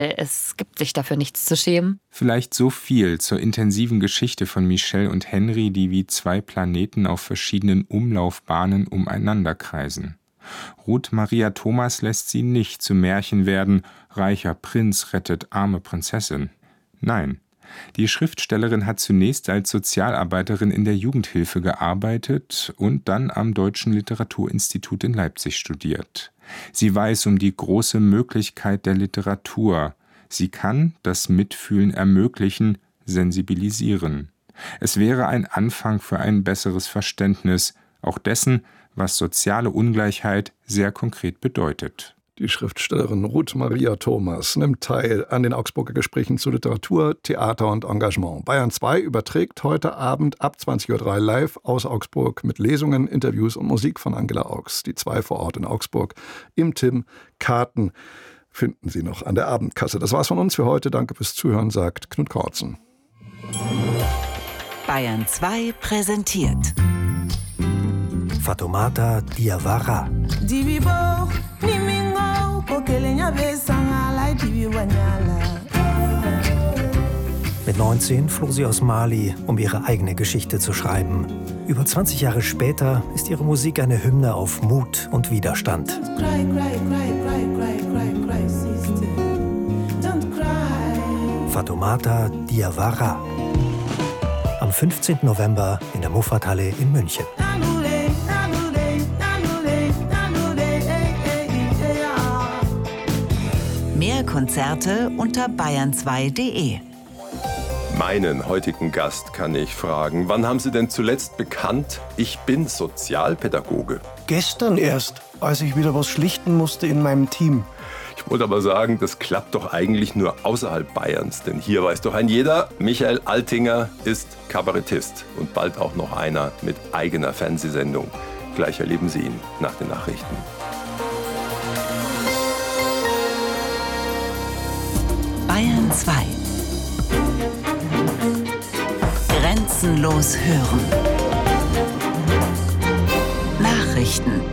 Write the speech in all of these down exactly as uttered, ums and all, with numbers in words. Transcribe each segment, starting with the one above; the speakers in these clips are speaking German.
Es gibt sich dafür nichts zu schämen. Vielleicht so viel zur intensiven Geschichte von Michelle und Henry, die wie zwei Planeten auf verschiedenen Umlaufbahnen umeinander kreisen. Ruth Maria Thomas lässt sie nicht zu Märchen werden, reicher Prinz rettet arme Prinzessin. Nein, die Schriftstellerin hat zunächst als Sozialarbeiterin in der Jugendhilfe gearbeitet und dann am Deutschen Literaturinstitut in Leipzig studiert. Sie weiß um die große Möglichkeit der Literatur. Sie kann das Mitfühlen ermöglichen, sensibilisieren. Es wäre ein Anfang für ein besseres Verständnis, auch dessen, was soziale Ungleichheit sehr konkret bedeutet. Die Schriftstellerin Ruth Maria Thomas nimmt teil an den Augsburger Gesprächen zu Literatur, Theater und Engagement. Bayern zwei überträgt heute Abend ab zwanzig Uhr drei live aus Augsburg mit Lesungen, Interviews und Musik von Angela Augs. Die zwei vor Ort in Augsburg im Tim. Karten finden Sie noch an der Abendkasse. Das war's von uns für heute. Danke fürs Zuhören, sagt Knut Kortzen. Bayern zwei präsentiert Fatoumata Diawara. Mit neunzehn floh sie aus Mali, um ihre eigene Geschichte zu schreiben. Über zwanzig Jahre später ist ihre Musik eine Hymne auf Mut und Widerstand. Fatoumata Diawara. Am fünfzehnten November in der Muffathalle in München. Mehr Konzerte unter bayern zwei punkt de. Meinen heutigen Gast kann ich fragen, wann haben Sie denn zuletzt bekannt, ich bin Sozialpädagoge? Gestern erst, als ich wieder was schlichten musste in meinem Team. Ich wollte aber sagen, das klappt doch eigentlich nur außerhalb Bayerns, denn hier weiß doch ein jeder, Michael Altinger ist Kabarettist und bald auch noch einer mit eigener Fernsehsendung. Gleich erleben Sie ihn nach den Nachrichten. Bayern zwei. Grenzenlos hören. Nachrichten.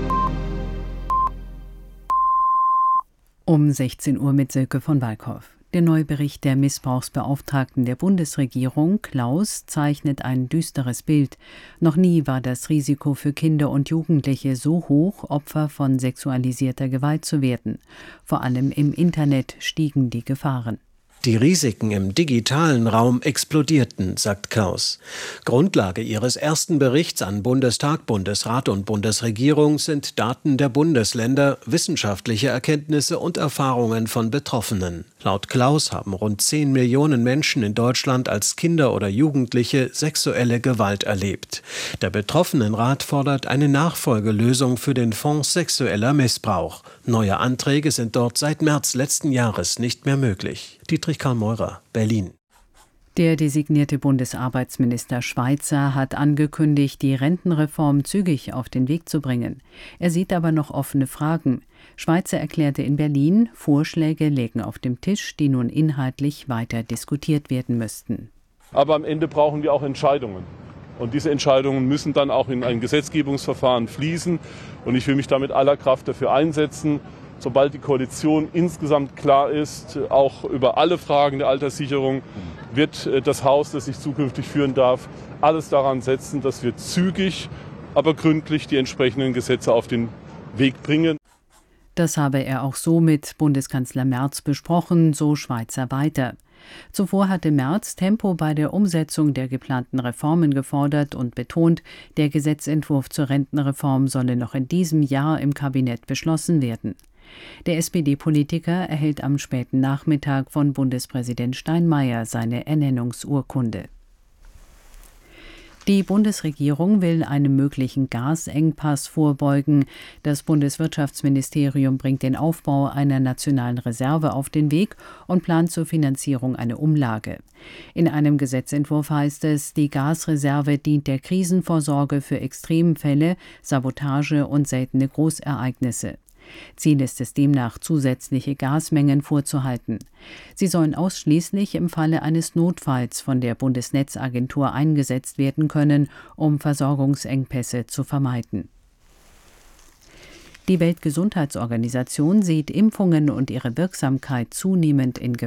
Um sechzehn Uhr mit Silke von Walkhoff. Der neue Bericht der Missbrauchsbeauftragten der Bundesregierung, Klaus, zeichnet ein düsteres Bild. Noch nie war das Risiko für Kinder und Jugendliche so hoch, Opfer von sexualisierter Gewalt zu werden. Vor allem im Internet stiegen die Gefahren. Die Risiken im digitalen Raum explodierten, sagt Klaus. Grundlage ihres ersten Berichts an Bundestag, Bundesrat und Bundesregierung sind Daten der Bundesländer, wissenschaftliche Erkenntnisse und Erfahrungen von Betroffenen. Laut Klaus haben rund zehn Millionen Menschen in Deutschland als Kinder oder Jugendliche sexuelle Gewalt erlebt. Der Betroffenenrat fordert eine Nachfolgelösung für den Fonds Sexueller Missbrauch. Neue Anträge sind dort seit März letzten Jahres nicht mehr möglich. Dietrich Karl Meurer, Berlin. Der designierte Bundesarbeitsminister Schweizer hat angekündigt, die Rentenreform zügig auf den Weg zu bringen. Er sieht aber noch offene Fragen. Schweizer erklärte in Berlin, Vorschläge lägen auf dem Tisch, die nun inhaltlich weiter diskutiert werden müssten. Aber am Ende brauchen wir auch Entscheidungen. Und diese Entscheidungen müssen dann auch in ein Gesetzgebungsverfahren fließen. Und ich will mich da mit aller Kraft dafür einsetzen, sobald die Koalition insgesamt klar ist, auch über alle Fragen der Alterssicherung, wird das Haus, das ich zukünftig führen darf, alles daran setzen, dass wir zügig, aber gründlich die entsprechenden Gesetze auf den Weg bringen. Das habe er auch so mit Bundeskanzler Merz besprochen, so Schweizer weiter. Zuvor hatte Merz Tempo bei der Umsetzung der geplanten Reformen gefordert und betont, der Gesetzentwurf zur Rentenreform solle noch in diesem Jahr im Kabinett beschlossen werden. Der S P D-Politiker erhält am späten Nachmittag von Bundespräsident Steinmeier seine Ernennungsurkunde. Die Bundesregierung will einem möglichen Gasengpass vorbeugen. Das Bundeswirtschaftsministerium bringt den Aufbau einer nationalen Reserve auf den Weg und plant zur Finanzierung eine Umlage. In einem Gesetzentwurf heißt es, die Gasreserve dient der Krisenvorsorge für Extremfälle, Sabotage und seltene Großereignisse. Ziel ist es demnach, zusätzliche Gasmengen vorzuhalten. Sie sollen ausschließlich im Falle eines Notfalls von der Bundesnetzagentur eingesetzt werden können, um Versorgungsengpässe zu vermeiden. Die Weltgesundheitsorganisation sieht Impfungen und ihre Wirksamkeit zunehmend in Gefahr.